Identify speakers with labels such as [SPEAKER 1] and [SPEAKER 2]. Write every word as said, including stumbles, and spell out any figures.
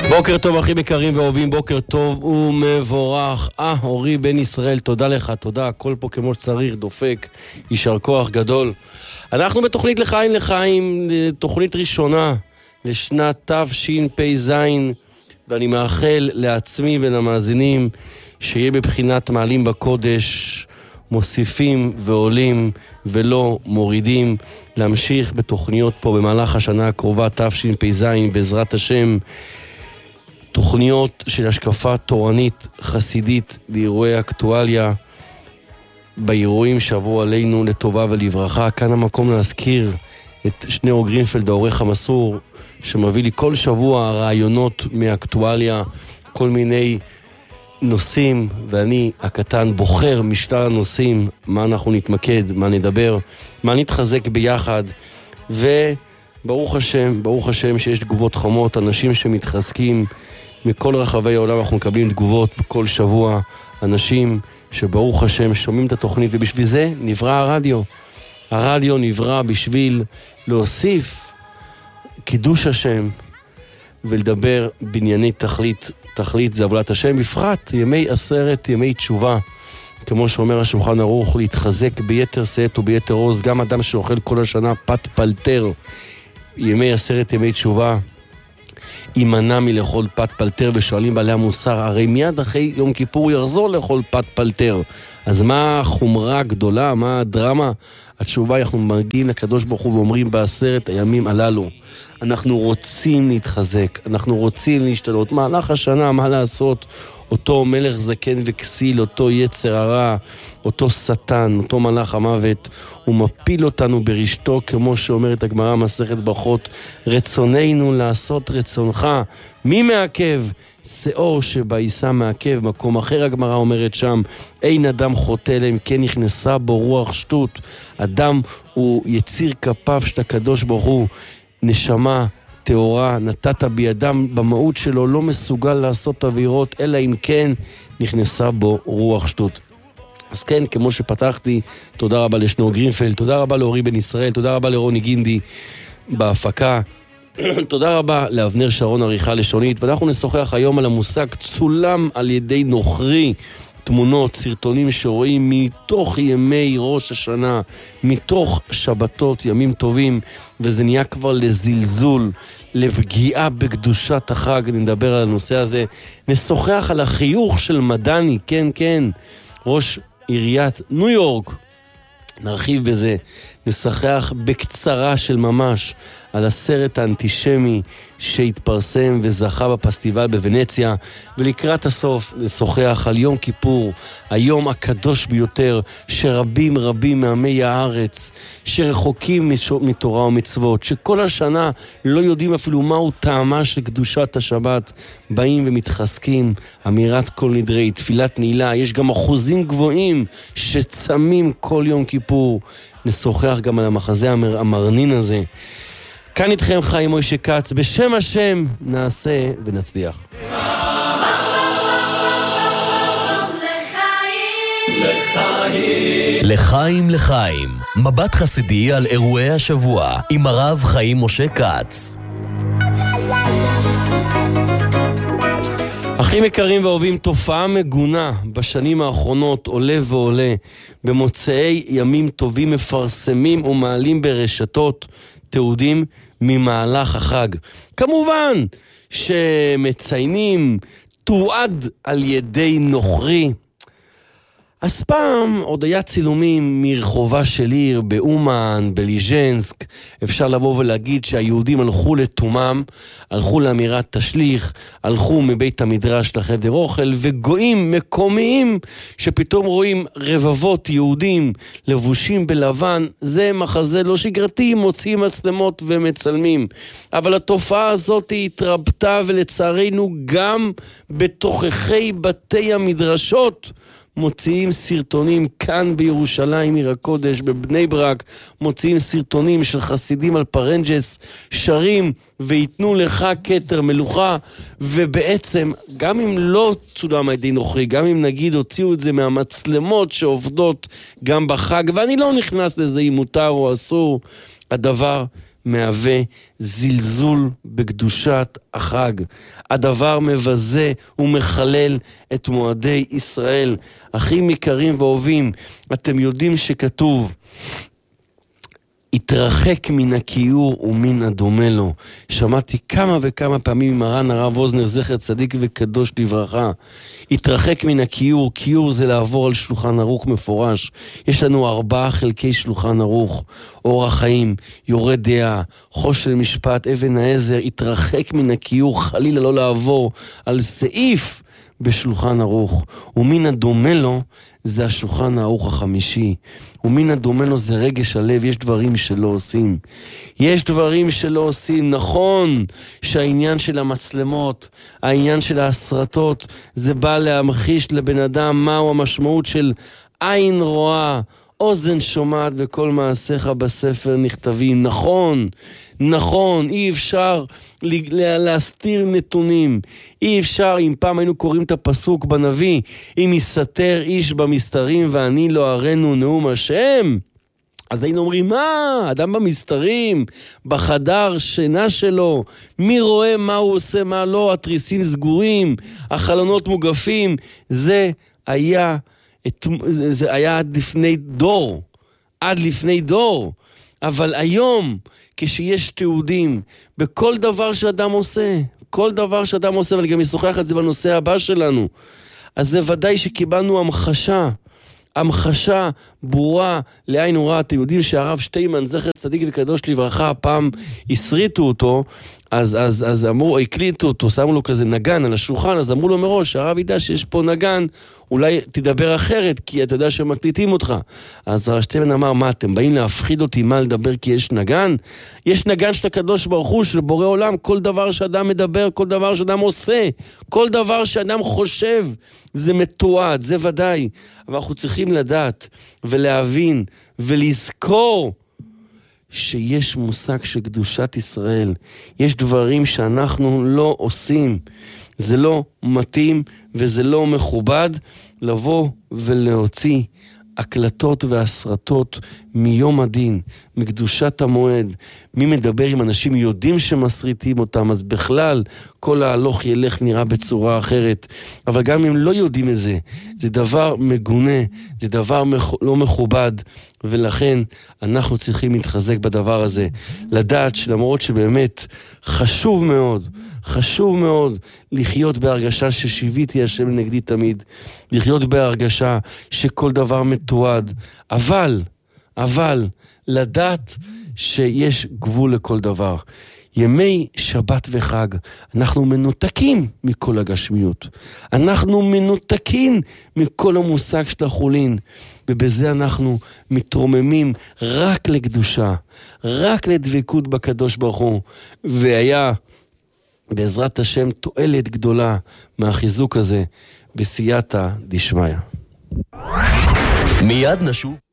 [SPEAKER 1] בוקר טוב אחים יקרים ואוהבים, בוקר טוב ומבורך. אה, אורי בן ישראל, תודה לך, תודה, הכל פה כמו שצריך, דופק, יישר כוח גדול. אנחנו בתוכנית לחיים לחיים, תוכנית ראשונה לשנת תשפ"ז, ואני מאחל לעצמי ולמאזינים שיהיה בבחינת מעלים בקודש, מוסיפים ועולים ולא מורידים, להמשיך בתוכניות פה במהלך השנה הקרובה תשפ"ז בעזרת השם, תוכניות של השקפה תורנית חסידית לאירועי אקטואליה, באירועים שעברו עלינו לטובה ולברכה. כאן המקום להזכיר את שניאור גרינפלד, העורך המסור, שמביא לי כל שבוע רעיונות מאקטואליה, כל מיני נושאים, ואני הקטן בוחר משטר הנושאים, מה אנחנו נתמקד, מה נדבר, מה נתחזק ביחד. וברוך השם, ברוך השם שיש תגובות חמות, אנשים שמתחזקים מכל רחבי העולם. אנחנו מקבלים תגובות כל שבוע, אנשים שברוך השם שומעים את התוכנית, ובשביל זה נברא הרדיו. הרדיו נברא בשביל להוסיף קידוש השם ולדבר בנייני תכלית. תכלית זה עבודת השם, בפרט ימי עשרת, ימי תשובה, כמו שאומר השולחן ערוך, להתחזק ביתר שאת וביתר עוז. גם אדם שאוכל כל השנה פת פלטר, ימי עשרת, ימי תשובה, יימנע מלאכול פת פלטר. ושואלים בעלי המוסר, הרי מיד אחרי יום כיפור הוא יחזור לאכול פת פלטר, אז מה החומרה הגדולה, מה הדרמה? התשובה, אנחנו מגיעים לקדוש ברוך הוא ואומרים בעשרת הימים הללו אנחנו רוצים להתחזק, אנחנו רוצים להשתנות מהלך השנה. מה לעשות? אותו מלך זקן וכסיל, אותו יצר הרע, אותו שטן, אותו מלאך המוות, הוא מפיל אותנו ברשתו, כמו שאומרת הגמרא מסכת ברכות, רצוננו לעשות רצונך, מי מעכב? שאור שבעיסה מעכב. מקום אחר הגמרא אומרת שם, אין אדם חוטא אלא אם כן נכנסה בו רוח שטות. אדם הוא יציר כפיו של הקדוש ברוך הוא, נשמה תאורה נתת בידם, במהות שלו לא מסוגל לעשות עבירות אלא אם כן נכנסה בו רוח שטות. אז כן, כמו שפתחתי, תודה רבה לשניאור גרינפלד, תודה רבה לאורי בן ישראל, תודה רבה לרוני גינדי בהפקה, תודה רבה לאבנר שרון עריכה לשונית. ואנחנו נשוחח היום על המושג צולם על ידי נוכרי, תמונות, סרטונים שרואים מתוך ימי ראש השנה, מתוך שבתות, ימים טובים, וזה נהיה כבר לזלזול, לפגיעה בקדושת החג. נדבר על הנושא הזה, נשוחח על החיוך של מדני, כן כן, ראש עיריית ניו יורק, נרחיב בזה, נשוחח בקצרה של ממש על הסרט האנטישמי שהתפרסם וזכה בפסטיבל בוונציה, ולקראת הסוף נשוחח על יום כיפור, היום הקדוש ביותר, שרבים רבים מעמי הארץ שרחוקים מתורה ומצוות, שכל השנה לא יודעים אפילו מהו טעמה של קדושת השבת, באים ומתחזקים, אמירת כל נדרי, תפילת נעילה. יש גם אחוזים גבוהים שצמים כל יום כיפור. נשוחח גם על המחזה המרנין הזה. כאן איתכם חיים מוישה כץ, בשם השם נעשה ונצליח.
[SPEAKER 2] לחיים לחיים, מבט חסידי על אירועי השבוע עם הרב חיים משה כץ.
[SPEAKER 1] אחים יקרים ואוהבים, תופעה מגונה בשנים האחרונות עולה ועולה. במוצאי ימים טובים מפרסמים ומעלים ברשתות תיעודים ממהלך החג. כמובן שמציינים תועד על ידי נוכרי. אז פעם עוד היה צילומים מרחובה של עיר, באומן, בליז'נסק. אפשר לבוא ולהגיד שהיהודים הלכו לתומם, הלכו לאמירת תשליך, הלכו מבית המדרש לחדר אוכל, וגויים מקומיים שפתאום רואים רבבות יהודים לבושים בלבן, זה מחזה לא שגרתי, מוציאים מצלמות ומצלמים. אבל התופעה הזאת התרבתה, ולצערנו גם בתוככי בתי המדרשות מוציאים סרטונים. כאן בירושלים עיר הקודש, בבני ברק, מוציאים סרטונים של חסידים על פרנג'ס, שרים ויתנו לך כתר מלוכה. ובעצם גם אם לא צולם על ידי נוכרי, גם אם נגיד הוציאו את זה מהמצלמות שעובדות גם בחג, ואני לא נכנס לזה אם מותר או אסור, הדבר מהווה זלזול בקדושת החג. הדבר מבזה ומחלל את מועדי ישראל. אחים יקרים ואוהבים, אתם יודעים שכתוב, התרחק מן הכיעור ומן הדומה לו. שמעתי כמה וכמה פעמים מרן הרב אוזנר זכר צדיק וקדוש לברכה. התרחק מן הכיעור. כיעור זה לעבור על שולחן ערוך מפורש. יש לנו ארבעה חלקי שולחן ערוך: אור החיים, יורה דעה, חושן משפט, אבן העזר. התרחק מן הכיעור, חלילה לא לעבור על סעיף בשולחן ערוך. ומן הדומה לו זה השולחן הערוך החמישי. ומן הדומה לו זה רגש הלב. יש דברים שלא עושים. יש דברים שלא עושים. נכון שהעניין של המצלמות, העניין של ההסרטות, זה בא להמחיש לבן אדם מהו המשמעות של עין רואה, אוזן שומעת וכל מעשיך בספר נכתבים. נכון, נכון, אי אפשר להסתיר נתונים. אי אפשר, אם פעם היינו קוראים את הפסוק בנביא, אם יסתר איש במסתרים ואני לא אראנו נאום השם, אז היינו אומרים, מה? אדם במסתרים, בחדר שינה שלו, מי רואה מה הוא עושה, מה לא, התריסים סגורים, החלונות מוגפים. זה היה, זה היה עד לפני דור, עד לפני דור. אבל היום, כשיש תיעודים בכל דבר שאדם עושה, כל דבר שאדם עושה, ואני גם אשוחח את זה בנושא הבא שלנו, אז זה ודאי שקיבלנו המחשה, המחשה ברורה לעין ורע. אתם יודעים שהרב שטיימן זכר צדיק וקדוש לברכה, הפעם הסריטו אותו, אז, אז, אז אמרו, הקליטו אותו, שמו לו כזה נגן על השולחן, אז אמרו לו מראש, הרב ידע שיש פה נגן, אולי תדבר אחרת, כי אתה יודע שמקליטים אותך. אז הרב שטיימן אמר, מה, אתם באים להפחיד אותי מה לדבר כי יש נגן? יש נגן של הקדוש ברוך הוא, של בורא עולם. כל דבר שאדם מדבר, כל דבר שאדם עושה, כל דבר שאדם חושב, זה מתועד, זה ודאי. אבל אנחנו צריכים לדעת ולהבין ולזכור שיש מושג של קדושת ישראל. יש דברים שאנחנו לא עושים. זה לא מתאים וזה לא מכובד לבוא ולהוציא הקלטות והסרטות מיום הדין, מקדושת המועד. מי מדבר עם אנשים יודעים שמסריטים אותם, אז בכלל כל ההלוך ילך נראה בצורה אחרת. אבל גם אם לא יודעים את זה, זה דבר מגונה, זה דבר לא מכובד, ולכן אנחנו צריכים להתחזק בדבר הזה. לדעת שלמרות שבאמת חשוב מאוד, חשוב מאוד לחיות בהרגשה ששיביתי השם נגדי תמיד, לחיות בהרגשה שכל דבר מתועד, אבל, אבל, לדעת שיש גבול לכל דבר. ימי שבת וחג, אנחנו מנותקים מכל הגשמיות. אנחנו מנותקים מכל המושג של החולין. ובזה אנחנו מתרוממים רק לקדושה, רק לדבקות בקדוש ברוך הוא. והיה בעזרת השם תועלת גדולה מהחיזוק הזה בסייעתא דשמיא.
[SPEAKER 2] מיד נשוב.